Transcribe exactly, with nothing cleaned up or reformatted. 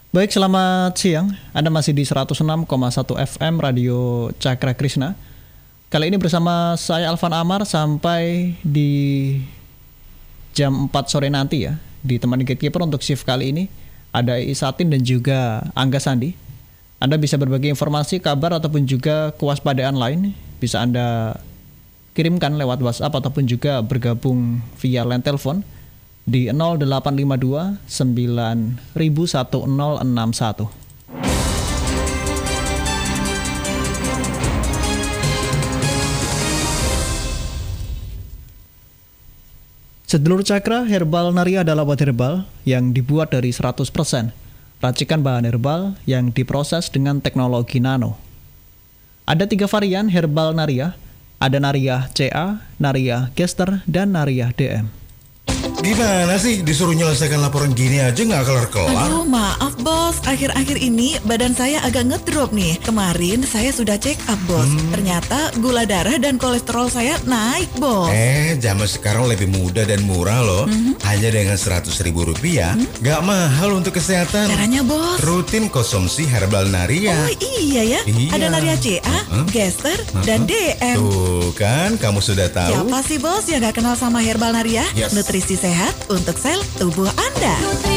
Baik, selamat siang. Anda masih di seratus enam koma satu F M Radio Cakra Krishna. Kali ini bersama saya Alvan Amar sampai di jam empat sore nanti ya. Ditemani gatekeeper untuk shift kali ini ada Isatin dan juga Angga Sandi. Anda bisa berbagi informasi, kabar ataupun juga kewaspadaan lain. Bisa Anda kirimkan lewat WhatsApp ataupun juga bergabung via line telepon di nol delapan lima dua sembilan nol satu nol enam satu. Sedulur Cakra, Herbal Naria adalah obat herbal yang dibuat dari seratus persen racikan bahan herbal yang diproses dengan teknologi nano. Ada tiga varian Herbal Naria, ada Naria C A, Naria Gester, dan Naria D M. Gimana sih disuruh nyelesaikan laporan gini aja nggak kelar-kelar? Aduh, maaf bos, akhir-akhir ini badan saya agak ngedrop nih. Kemarin saya sudah check up bos, hmm. ternyata gula darah dan kolesterol saya naik bos. Eh, zaman sekarang lebih mudah dan murah loh. hmm. Hanya dengan seratus ribu rupiah, hmm? Nggak mahal untuk kesehatan. Caranya bos? Rutin konsumsi Herbal Naria. Oh iya ya, iya. Ada Naria C A, uh-huh. Gester, uh-huh. dan D M. Tuh kan, kamu sudah tahu. Siapa sih bos yang nggak kenal sama Herbal Naria? Yes. Nutrisi sehat untuk sel tubuh Anda.